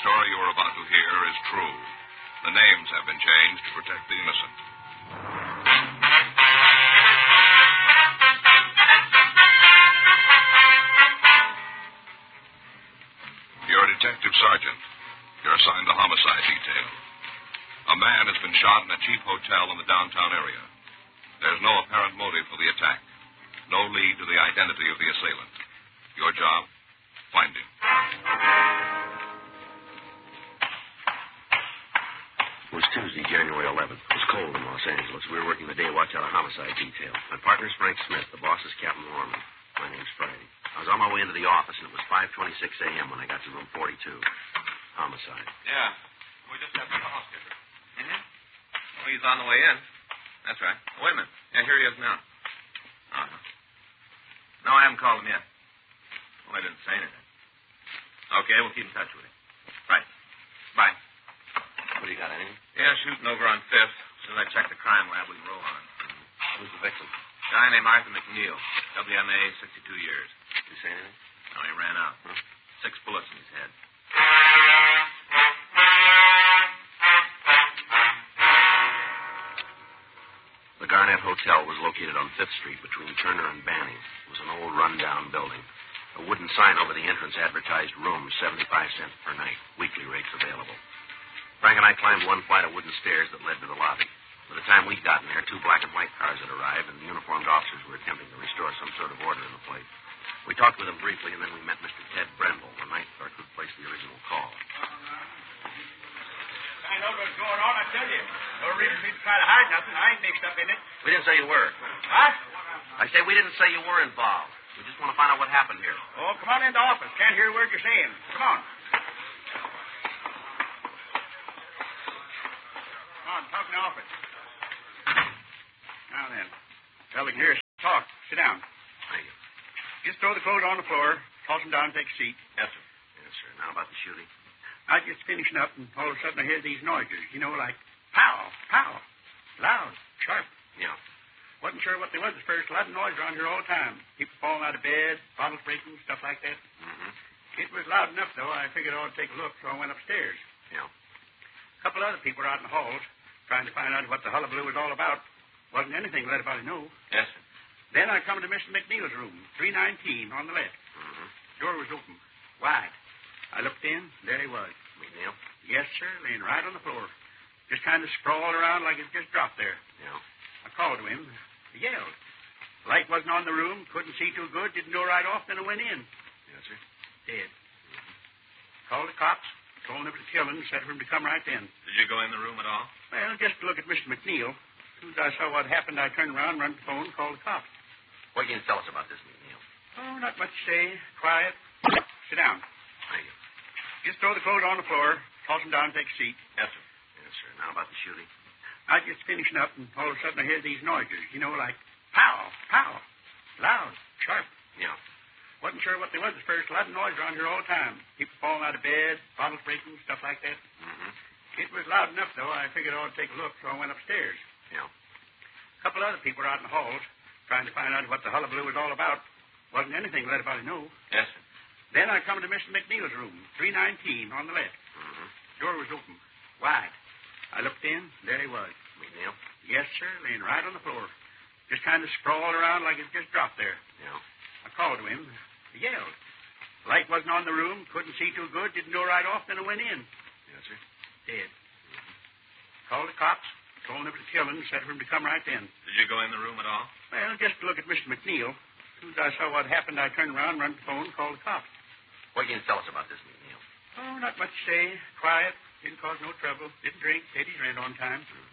story you are about to hear is true. The names have been changed to protect the innocent. You're a detective sergeant. You're assigned the homicide detail. A man has been shot in a cheap hotel in the downtown area. There's no apparent motive for the attack. No lead to the identity of the assailant. Your job? Find him. It was Tuesday, January 11th. It was cold in Los Angeles. We were working the day watch out of homicide detail. My partner's Frank Smith. The boss is Captain Norman. My name's Friday. I was on my way into the office, and it was 5:26 a.m. when I got to room 42. Homicide. Yeah. We just have the call, Skipper. Mm-hmm. Oh, he's on the way in. That's right. Wait a minute. Yeah, here he is now. Uh-huh. No, I haven't called him yet. Well, I didn't say anything. Okay, we'll keep in touch with him. Right. Bye. What do you got, anything? Yeah, shooting over on 5th. As soon as I check the crime lab, we can roll on it. Who's the victim? Guy named Arthur McNeil. WMA, 62 years. Did you say anything? No, he ran out. Huh? 6 bullets in his head. The Garnett Hotel was located on 5th Street between Turner and Banning. It was an old, run-down building. A wooden sign over the entrance advertised rooms, 75 cents per night. Weekly rates available. Frank and I climbed one flight of wooden stairs that led to the lobby. By the time we'd gotten there, 2 black and white cars had arrived, and the uniformed officers were attempting to restore some sort of order in the place. We talked with them briefly, and then we met Mr. Ted Brendel, the night clerk who placed the original call. I know what's going on, I tell you. No reason for me to try to hide nothing. I ain't mixed up in it. We didn't say you were. What? I say we didn't say you were involved. We just want to find out what happened here. Oh, come on in the office. Can't hear a word you're saying. Come on. Come on, talk in the office. Now then. Well, we can hear us talk. Sit down. Thank you. Just throw the clothes on the floor, toss them down, and take a seat. Yes, sir. Yes, sir. Now about the shooting. I was just finishing up, and all of a sudden I hear these noises. You know, like pow, pow. Loud, sharp. Yeah. Wasn't sure what they was at first. A lot of noise around here all the time. People falling out of bed, bottles breaking, stuff like that. Mm-hmm. It was loud enough, though. I figured I ought to take a look, so I went upstairs. Yeah. A couple other people were out in the halls trying to find out what the hullabaloo was all about. Wasn't anything to let anybody know. Yes, sir. Then I come to Mr. McNeil's room, 319 on the left. Mm-hmm. Door was open, wide. I looked in, there he was. McNeil? Yes, sir, laying right on the floor. Just kind of sprawled around like it just dropped there. Yeah. I called to him. He yelled. Light wasn't on the room, couldn't see too good, didn't go right off, then I went in. Yes, sir. Dead. Called the cops, told them it was a killing, said for him to come right then. Did you go in the room at all? Well, just to look at Mr. McNeil. As soon as I saw what happened, I turned around, run to the phone, called the cops. What can you tell us about this, McNeil? Oh, not much to say. Quiet. Sit down. Thank you. Just throw the clothes on the floor, toss them down, and take a seat. Yes, sir. Yes, sir. Now about the shooting. I was just finishing up, and all of a sudden I hear these noises. You know, like pow, pow. Loud, sharp. Yeah. Wasn't sure what they was at first. A lot of noise around here all the time. People falling out of bed, bottles breaking, stuff like that. Mm-hmm. It was loud enough, though. I figured I ought to take a look, so I went upstairs. Yeah. A couple other people were out in the halls trying to find out what the hullabaloo was all about. Wasn't anything to let anybody know. Yes, sir. Then I come to Mr. McNeil's room, 319 on the left. Mm-hmm. Door was open, wide. I looked in, there he was. McNeil? Yes, sir, laying right on the floor. Just kind of sprawled around like it just dropped there. Yeah. I called to him. He yelled. Light wasn't on the room, couldn't see too good, didn't go right off, then I went in. Yes, sir. Dead. Called the cops, told them it was a killing, said for him to come right then. Did you go in the room at all? Well, just to look at Mr. McNeil. As soon as I saw what happened, I turned around, run to the phone, called the cops. What can you tell us about this, McNeil? Oh, not much to say. Quiet. Didn't cause no trouble. Didn't drink. Paid his rent on time.